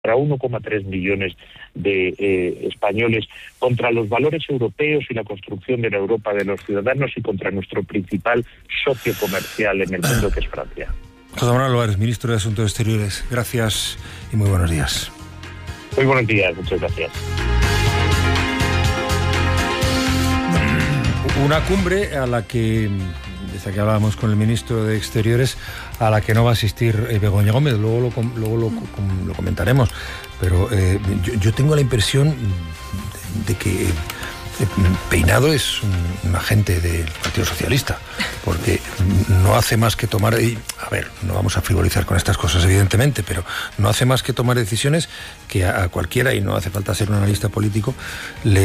para 1,3 millones de españoles, contra los valores europeos y la construcción de la Europa de los ciudadanos y contra nuestro principal socio comercial en el mundo, que es Francia. José Manuel Álvarez, ministro de Asuntos Exteriores, gracias y muy buenos días. Muy buenos días, muchas gracias. Una cumbre a la que, desde que hablábamos con el ministro de Exteriores, a la que no va a asistir Begoña Gómez, luego lo comentaremos, pero yo tengo la impresión de que Peinado es un agente del Partido Socialista, porque no hace más que tomar, a ver, no vamos a frivolizar con estas cosas evidentemente, pero no hace más que tomar decisiones que a cualquiera, y no hace falta ser un analista político, le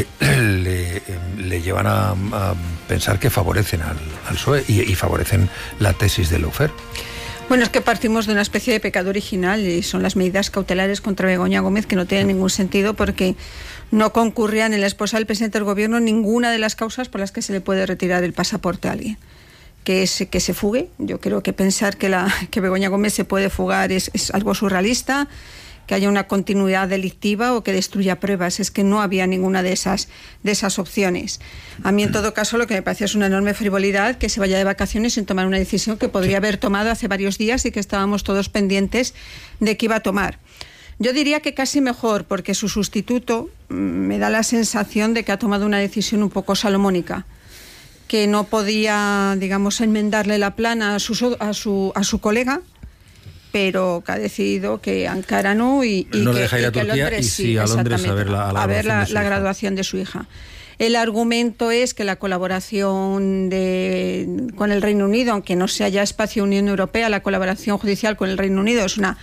llevan a pensar que favorecen al PSOE y favorecen la tesis de Lawfare. Bueno, es que partimos de una especie de pecado original, y son las medidas cautelares contra Begoña Gómez, que no tienen ningún sentido porque no concurrían en la esposa del presidente del gobierno ninguna de las causas por las que se le puede retirar el pasaporte a alguien. Que se fugue. Yo creo que pensar que Begoña Gómez se puede fugar es algo surrealista, que haya una continuidad delictiva o que destruya pruebas. Es que no había ninguna de esas opciones. A mí, en todo caso, lo que me parece es una enorme frivolidad que se vaya de vacaciones sin tomar una decisión que podría haber tomado hace varios días y que estábamos todos pendientes de que iba a tomar. Yo diría que casi mejor, porque su sustituto me da la sensación de que ha tomado una decisión un poco salomónica, que no podía, digamos, enmendarle la plana a su colega, pero que ha decidido que Ankara no y no que, deja ir a Turquía, Londres, y sí a Londres a ver la graduación de su hija. El argumento es que la colaboración con el Reino Unido, aunque no sea ya espacio Unión Europea, la colaboración judicial con el Reino Unido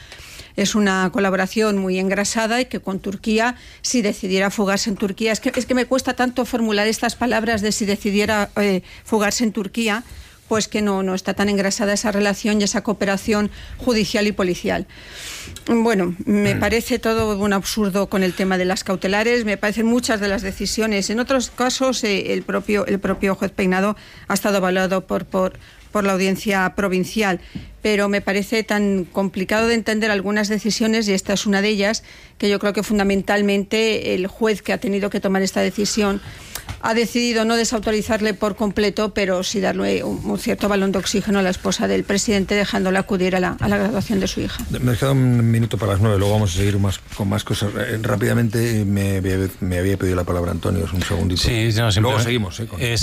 es una colaboración muy engrasada, y que con Turquía, si decidiera fugarse en Turquía, es que me cuesta tanto formular estas palabras de si decidiera fugarse en Turquía, pues que no está tan engrasada esa relación y esa cooperación judicial y policial. Bueno, me parece todo un absurdo con el tema de las cautelares, me parecen muchas de las decisiones. En otros casos, el propio juez Peinado ha estado avalado por la audiencia provincial, pero me parece tan complicado de entender algunas decisiones, y esta es una de ellas, que yo creo que fundamentalmente el juez que ha tenido que tomar esta decisión ha decidido no desautorizarle por completo, pero sí darle un cierto balón de oxígeno a la esposa del presidente, dejándola acudir a la graduación de su hija. Me queda un minuto para las 9, luego vamos a seguir con más cosas. Rápidamente me había pedido la palabra Antonio, un segundito. Sí, no, luego seguimos.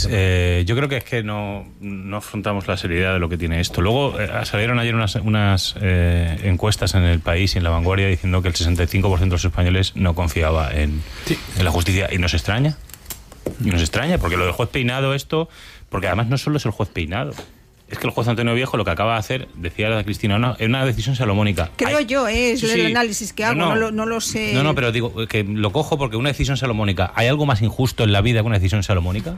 Yo creo que es que no afrontamos la seriedad de lo que tiene esto. Luego salieron ayer unas encuestas en El País y en La Vanguardia diciendo que el 65% de los españoles no confiaba en la justicia, y nos extraña. Y nos extraña, porque lo del juez Peinado, porque además no solo es el juez Peinado, es que el juez Antonio Viejo lo que acaba de hacer, decía la Cristina, es una decisión salomónica. Creo es el análisis que hago, no lo sé. No, pero digo que lo cojo porque una decisión salomónica, ¿hay algo más injusto en la vida que una decisión salomónica?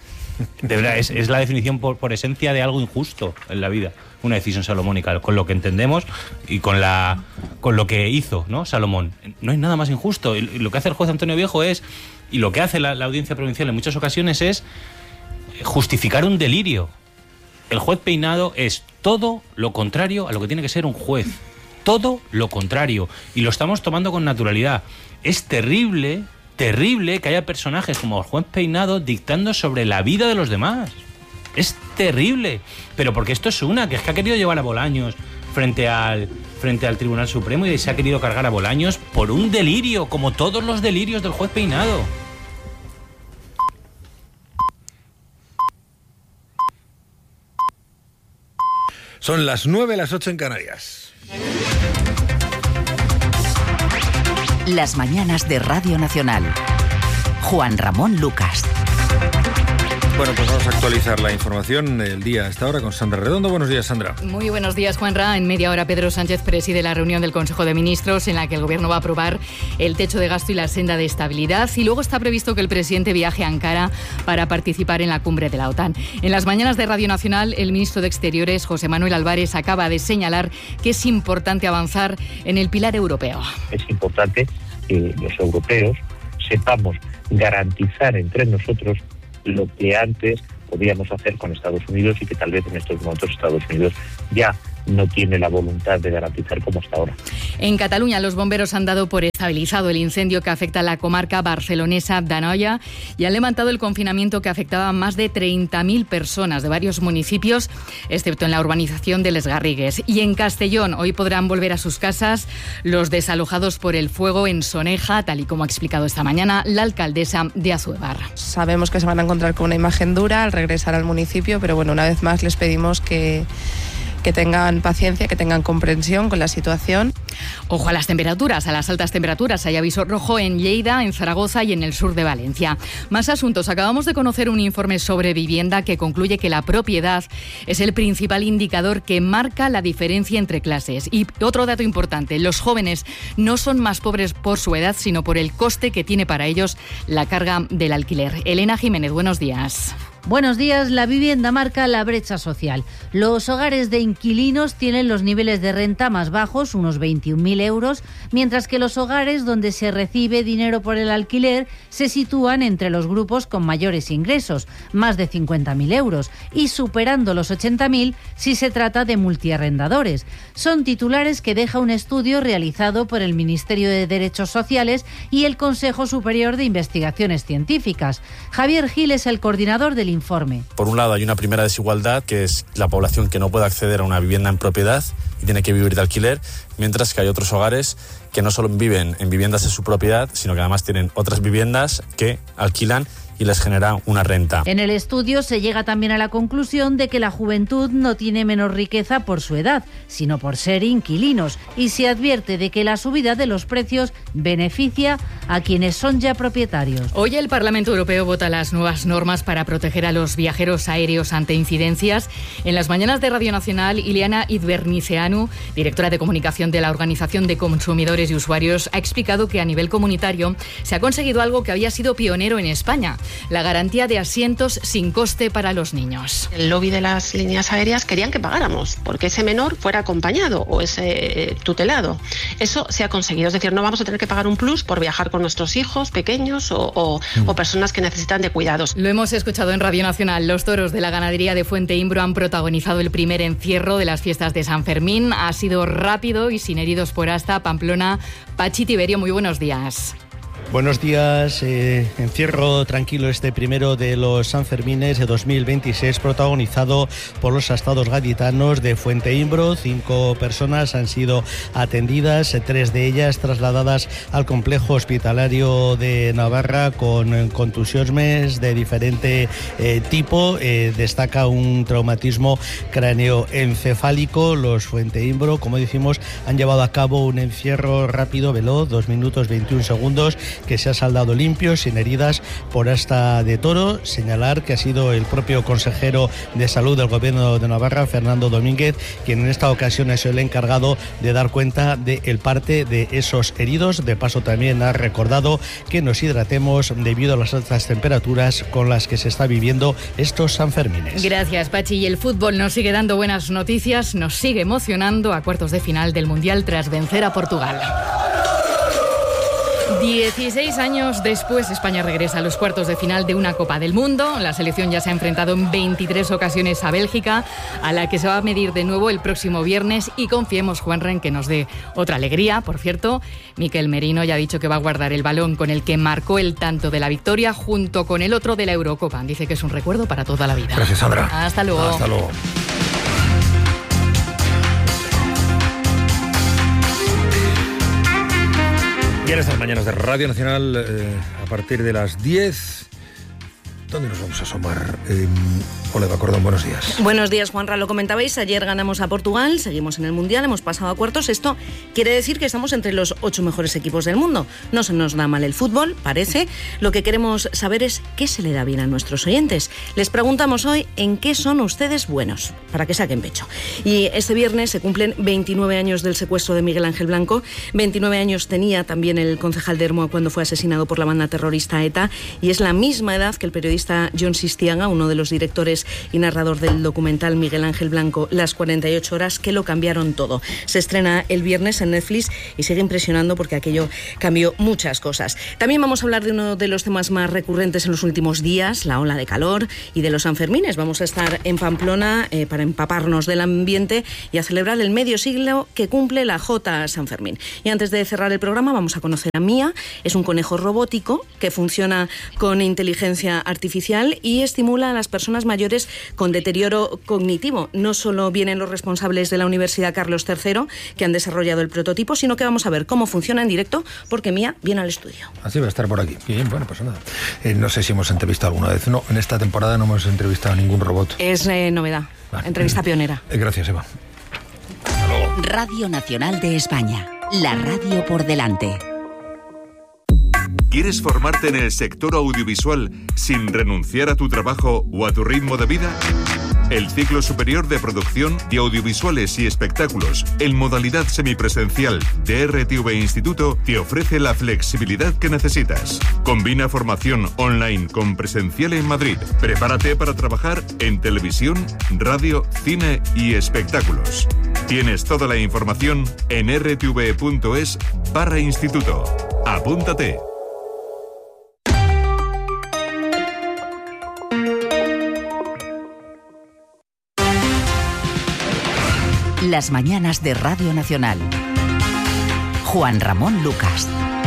De verdad, es la definición por esencia de algo injusto en la vida, una decisión salomónica, con lo que entendemos y con lo que hizo, ¿no? Salomón. No hay nada más injusto. Y lo que hace el juez Antonio Viejo y lo que hace la audiencia provincial en muchas ocasiones es justificar un delirio. El juez Peinado es todo lo contrario a lo que tiene que ser un juez. Todo lo contrario. Y lo estamos tomando con naturalidad. Es terrible que haya personajes como el juez Peinado dictando sobre la vida de los demás. Es terrible. Pero porque esto es que ha querido llevar a Bolaños frente al Tribunal Supremo, y se ha querido cargar a Bolaños por un delirio, como todos los delirios del juez Peinado. Son las 9, las 8 en Canarias. Las mañanas de Radio Nacional. Juan Ramón Lucas. Bueno, pues vamos a actualizar la información del día a esta hora con Sandra Redondo. Buenos días, Sandra. Muy buenos días, Juanra. En media hora Pedro Sánchez preside la reunión del Consejo de Ministros, en la que el Gobierno va a aprobar el techo de gasto y la senda de estabilidad. Y luego está previsto que el presidente viaje a Ankara para participar en la cumbre de la OTAN. En las mañanas de Radio Nacional, el ministro de Exteriores, José Manuel Álvarez, acaba de señalar que es importante avanzar en el pilar europeo. Es importante que los europeos sepamos garantizar entre nosotros lo que antes podíamos hacer con Estados Unidos, y que tal vez en estos momentos Estados Unidos ya no tiene la voluntad de garantizar como hasta ahora. En Cataluña, los bomberos han dado por estabilizado el incendio que afecta a la comarca barcelonesa d'Anoia y han levantado el confinamiento que afectaba a más de 30.000 personas de varios municipios, excepto en la urbanización de Les Garrigues. Y en Castellón, hoy podrán volver a sus casas los desalojados por el fuego en Soneja, tal y como ha explicado esta mañana la alcaldesa de Azuebar. Sabemos que se van a encontrar con una imagen dura al regresar al municipio, pero bueno, una vez más les pedimos que tengan paciencia, que tengan comprensión con la situación. Ojo a las temperaturas, a las altas temperaturas. Hay aviso rojo en Lleida, en Zaragoza y en el sur de Valencia. Más asuntos. Acabamos de conocer un informe sobre vivienda que concluye que la propiedad es el principal indicador que marca la diferencia entre clases. Y otro dato importante, los jóvenes no son más pobres por su edad, sino por el coste que tiene para ellos la carga del alquiler. Elena Jiménez, buenos días. Buenos días. La vivienda marca la brecha social. Los hogares de inquilinos tienen los niveles de renta más bajos, unos 21.000 euros, mientras que los hogares donde se recibe dinero por el alquiler se sitúan entre los grupos con mayores ingresos, más de 50.000 euros, y superando los 80.000 si se trata de multiarrendadores. Son titulares que deja un estudio realizado por el Ministerio de Derechos Sociales y el Consejo Superior de Investigaciones Científicas. Javier Gil es el coordinador del informe. Por un lado hay una primera desigualdad, que es la población que no puede acceder a una vivienda en propiedad y tiene que vivir de alquiler, mientras que hay otros hogares que no solo viven en viviendas de su propiedad, sino que además tienen otras viviendas que alquilan y les genera una renta. En el estudio se llega también a la conclusión de que la juventud no tiene menos riqueza por su edad, sino por ser inquilinos, y se advierte de que la subida de los precios beneficia a quienes son ya propietarios. Hoy el Parlamento Europeo vota las nuevas normas para proteger a los viajeros aéreos ante incidencias. En las mañanas de Radio Nacional, Ileana Idverniceanu, directora de comunicación de la Organización de Consumidores y Usuarios, ha explicado que a nivel comunitario se ha conseguido algo que había sido pionero en España: la garantía de asientos sin coste para los niños. El lobby de las líneas aéreas querían que pagáramos porque ese menor fuera acompañado o ese tutelado. Eso se ha conseguido, es decir, no vamos a tener que pagar un plus por viajar con nuestros hijos pequeños o personas que necesitan de cuidados. Lo hemos escuchado en Radio Nacional. Los toros de la ganadería de Fuente Imbro han protagonizado el primer encierro de las fiestas de San Fermín. Ha sido rápido y sin heridos por hasta. Pamplona. Pachi Tiberio, muy buenos días. Buenos días. Encierro tranquilo este primero de los Sanfermines de 2026, protagonizado por los astados gaditanos de Fuente Imbro. 5 personas han sido atendidas, 3 de ellas trasladadas al complejo hospitalario de Navarra con contusiones de diferente tipo. Destaca un traumatismo cráneoencefálico. Los Fuente Imbro, como decimos, han llevado a cabo un encierro rápido, veloz, 2 minutos 21 segundos, que se ha saldado limpio, sin heridas por asta de toro. Señalar que ha sido el propio consejero de Salud del Gobierno de Navarra, Fernando Domínguez, quien en esta ocasión es el encargado de dar cuenta del parte de esos heridos. De paso, también ha recordado que nos hidratemos debido a las altas temperaturas con las que se está viviendo estos Sanfermines. Gracias, Pachi. Y el fútbol nos sigue dando buenas noticias, nos sigue emocionando a cuartos de final del Mundial tras vencer a Portugal. 16 años después, España regresa a los cuartos de final de una Copa del Mundo. La selección ya se ha enfrentado en 23 ocasiones a Bélgica, a la que se va a medir de nuevo el próximo viernes, y confiemos, Juanra, en que nos dé otra alegría. Por cierto, Miquel Merino ya ha dicho que va a guardar el balón con el que marcó el tanto de la victoria junto con el otro de la Eurocopa. Dice que es un recuerdo para toda la vida. Gracias, Sandra. Hasta luego. Hasta luego. Y en estas mañanas de Radio Nacional, a partir de las 10, ¿dónde nos vamos a asomar? Olga Cordón, buenos días. Buenos días, Juanra. Lo comentabais, ayer ganamos a Portugal, seguimos en el Mundial, hemos pasado a cuartos. Esto quiere decir que estamos entre los 8 mejores equipos del mundo. No se nos da mal el fútbol, parece. Lo que queremos saber es qué se le da bien a nuestros oyentes. Les preguntamos hoy en qué son ustedes buenos, para que saquen pecho. Y este viernes se cumplen 29 años del secuestro de Miguel Ángel Blanco. 29 años tenía también el concejal de Ermua cuando fue asesinado por la banda terrorista ETA, y es la misma edad que el periodista guionista Jon Sistiaga, uno de los directores y narrador del documental Miguel Ángel Blanco, Las 48 horas que lo cambiaron todo. Se estrena el viernes en Netflix y sigue impresionando porque aquello cambió muchas cosas. También vamos a hablar de uno de los temas más recurrentes en los últimos días, la ola de calor y de los Sanfermines. Vamos a estar en Pamplona para empaparnos del ambiente y a celebrar el medio siglo que cumple la J San Fermín. Y antes de cerrar el programa vamos a conocer a Mía. Es un conejo robótico que funciona con inteligencia artificial y estimula a las personas mayores con deterioro cognitivo. No solo vienen los responsables de la Universidad Carlos III que han desarrollado el prototipo, sino que vamos a ver cómo funciona en directo porque Mía viene al estudio. Así va a estar por aquí. Bien, bueno, pues nada. No sé si hemos entrevistado alguna vez. No, en esta temporada no hemos entrevistado a ningún robot. Es novedad. Vale. Entrevista pionera. Gracias, Eva. Hasta luego. Radio Nacional de España. La radio por delante. ¿Quieres formarte en el sector audiovisual sin renunciar a tu trabajo o a tu ritmo de vida? El ciclo superior de producción de audiovisuales y espectáculos en modalidad semipresencial de RTV Instituto te ofrece la flexibilidad que necesitas. Combina formación online con presencial en Madrid. Prepárate para trabajar en televisión, radio, cine y espectáculos. Tienes toda la información en rtv.es/instituto. Apúntate. Las mañanas de Radio Nacional. Juan Ramón Lucas.